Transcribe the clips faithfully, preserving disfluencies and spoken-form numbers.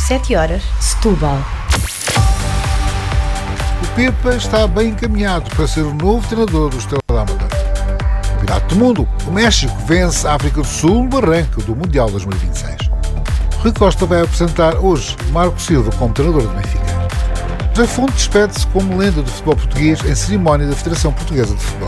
sete horas, Setúbal. O Pepa está bem encaminhado para ser o novo treinador do Estrela da Amadora. Campeonato do Mundo, o México vence a África do Sul no arranque do Mundial dois mil e vinte e seis. Rui Costa vai apresentar hoje Marco Silva como treinador do Benfica. José Fonte despede-se como lenda do futebol português em cerimónia da Federação Portuguesa de Futebol.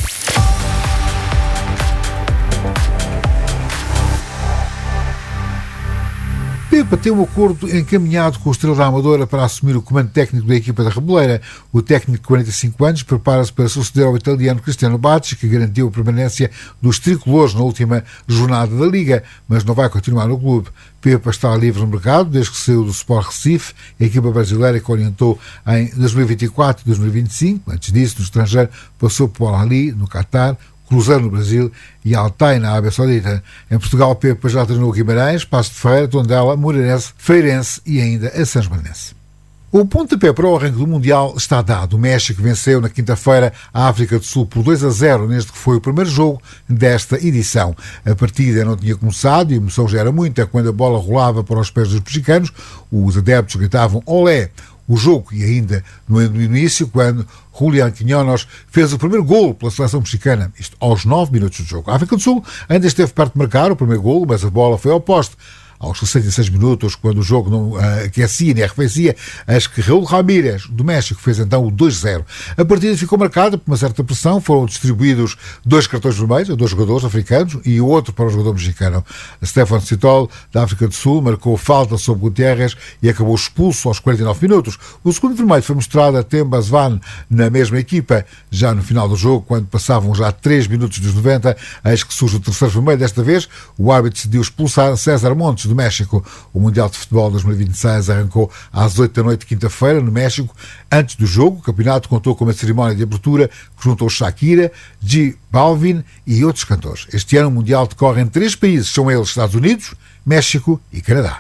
Pepa tem um acordo encaminhado com o Estrela da Amadora para assumir o comando técnico da equipa da Reboleira. O técnico de quarenta e cinco anos prepara-se para suceder ao italiano Cristiano Bacci, que garantiu a permanência dos tricolores na última jornada da Liga, mas não vai continuar no clube. Pepa está livre no mercado desde que saiu do Sport Recife, a equipa brasileira que orientou em dois mil e vinte e quatro e dois mil e vinte e cinco. Antes disso, no estrangeiro, passou por Al-Ahly, no Qatar, Cruzeiro no Brasil e Altai na Arábia Saudita. Em Portugal, Pepa já treinou Guimarães, Paços de Ferreira, Tondela, Moreirense, Feirense e ainda a São Joanense. O pontapé para o arranque do Mundial está dado. O México venceu na quinta-feira a África do Sul por dois a zero neste que foi o primeiro jogo desta edição. A partida não tinha começado e a emoção já era muita quando a bola rolava para os pés dos mexicanos. Os adeptos gritavam olé. O jogo, e ainda no início, quando Julián Quiñones fez o primeiro golo pela seleção mexicana, isto aos nove minutos do jogo. A África do Sul ainda esteve perto de marcar o primeiro golo, mas a bola foi ao poste. Aos sessenta e seis minutos, quando o jogo não uh, aquecia nem arrefecia, acho que Raúl Ramírez, do México, fez então o dois a zero. A partida ficou marcada por uma certa pressão, foram distribuídos dois cartões vermelhos a dois jogadores africanos e o outro para o jogador mexicano. Stefan Citol, da África do Sul, marcou falta sobre Gutiérrez e acabou expulso aos quarenta e nove minutos. O segundo vermelho foi mostrado a Temba Svan na mesma equipa. Já no final do jogo, quando passavam já três minutos dos noventa, eis que surge o terceiro vermelho. Desta vez, o árbitro decidiu expulsar César Montes, do México. O Mundial de Futebol dois mil e vinte e seis arrancou às oito da noite de quinta-feira no México. Antes do jogo, o campeonato contou com uma cerimónia de abertura que juntou Shakira, J Balvin e outros cantores. Este ano o Mundial decorre em três países, são eles Estados Unidos, México e Canadá.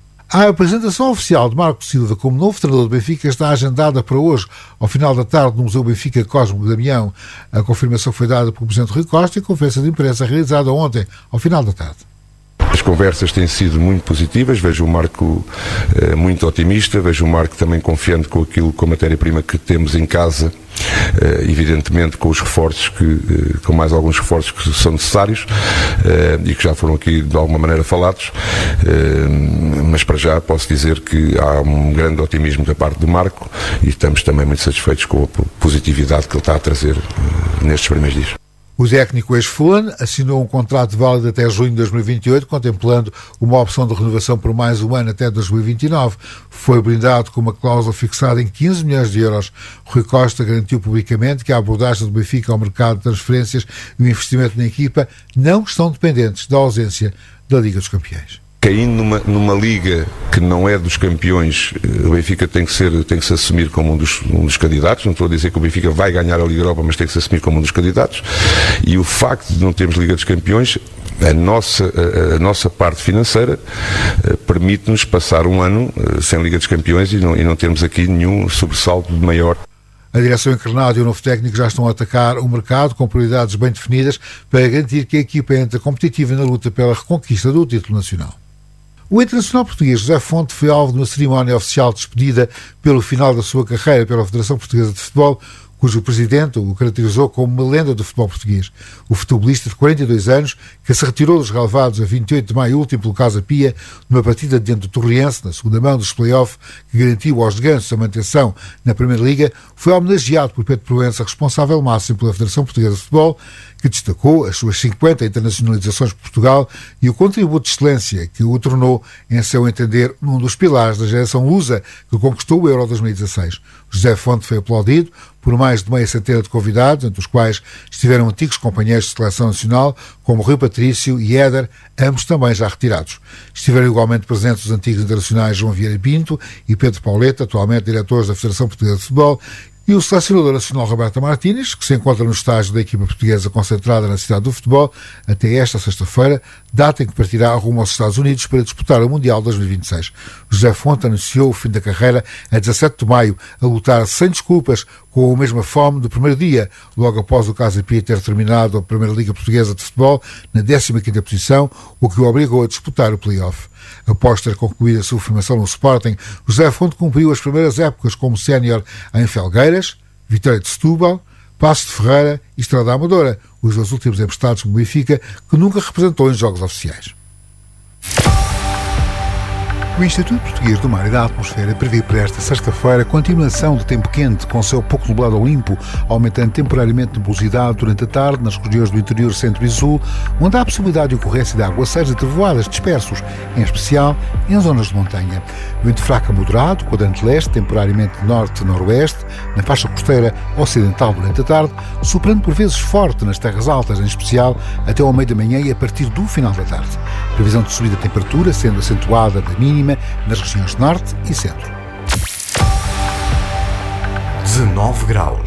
A apresentação oficial de Marco Silva como novo treinador do Benfica está agendada para hoje, ao final da tarde, no Museu Benfica Cosmo Damião. A confirmação foi dada pelo Presidente Rui Costa e a conferência de imprensa realizada ontem, ao final da tarde. As conversas têm sido muito positivas, vejo o Marco eh, muito otimista, vejo o Marco também confiante com aquilo, com a matéria-prima que temos em casa, eh, evidentemente com os reforços, que, eh, com mais alguns reforços que são necessários eh, e que já foram aqui de alguma maneira falados, eh, mas para já posso dizer que há um grande otimismo da parte do Marco e estamos também muito satisfeitos com a positividade que ele está a trazer eh, nestes primeiros dias. O técnico ex-Fulham assinou um contrato válido até junho de dois mil e vinte e oito, contemplando uma opção de renovação por mais um ano até dois mil e vinte e nove. Foi blindado com uma cláusula fixada em quinze milhões de euros. Rui Costa garantiu publicamente que a abordagem do Benfica ao mercado de transferências e o investimento na equipa não estão dependentes da ausência da Liga dos Campeões. Caindo numa, numa liga que não é dos campeões, o Benfica tem que, ser, tem que se assumir como um dos, um dos candidatos. Não estou a dizer que o Benfica vai ganhar a Liga Europa, mas tem que se assumir como um dos candidatos. E o facto de não termos Liga dos Campeões, a nossa, a, a nossa parte financeira permite-nos passar um ano sem Liga dos Campeões e não, e não termos aqui nenhum sobressalto de maior. A direção encarnada e o novo técnico já estão a atacar o mercado com prioridades bem definidas para garantir que a equipa entre competitiva na luta pela reconquista do título nacional. O internacional português José Fonte foi alvo de uma cerimónia oficial de despedida pelo final da sua carreira pela Federação Portuguesa de Futebol, cujo presidente o caracterizou como uma lenda do futebol português. O futebolista de quarenta e dois anos, que se retirou dos relevados a vinte e oito de maio último pelo Casa Pia, numa partida diante do Torriense, na segunda mão dos play-off, que garantiu aos gansos a manutenção na Primeira Liga, foi homenageado por Pedro Proença, responsável máximo pela Federação Portuguesa de Futebol, que destacou as suas cinquenta internacionalizações por Portugal e o contributo de excelência que o tornou, em seu entender, um dos pilares da geração lusa que conquistou o Euro dois mil e dezasseis. José Fonte foi aplaudido por mais de meia centena de convidados, entre os quais estiveram antigos companheiros de seleção nacional, como Rui Patrício e Éder, ambos também já retirados. Estiveram igualmente presentes os antigos internacionais João Vieira Pinto e Pedro Pauleta, atualmente diretores da Federação Portuguesa de Futebol, e o selecionador nacional Roberto Martínez, que se encontra no estágio da equipa portuguesa concentrada na cidade do futebol, até esta sexta-feira, data em que partirá rumo aos Estados Unidos para disputar o Mundial dois mil e vinte e seis. José Fonte anunciou o fim da carreira a dezassete de maio, a lutar sem desculpas, com a mesma fome do primeiro dia, logo após o Casa Pia ter terminado a Primeira Liga Portuguesa de Futebol na décima quinta posição, o que o obrigou a disputar o play-off. Após ter concluído a sua formação no Sporting, José Fonte cumpriu as primeiras épocas como sénior em Felgueiras, Vitória de Setúbal, Paços de Ferreira e Estrela da Amadora, os dois últimos emprestados como Benfica, que nunca representou em jogos oficiais. O Instituto Português do Mar e da Atmosfera prevê para esta sexta-feira continuação de tempo quente, com céu pouco nublado ou limpo, aumentando temporariamente a nebulosidade durante a tarde nas regiões do interior, centro e sul, onde há a possibilidade de ocorrência de aguaceiros e trevoadas dispersos, em especial em zonas de montanha. Vento fraco a moderado, quadrante leste, temporariamente norte-noroeste, na faixa costeira ocidental durante a tarde, soprando por vezes forte nas terras altas, em especial até ao meio da manhã e a partir do final da tarde. Previsão de subida de temperatura, sendo acentuada da mínima nas regiões norte e centro. dezanove graus.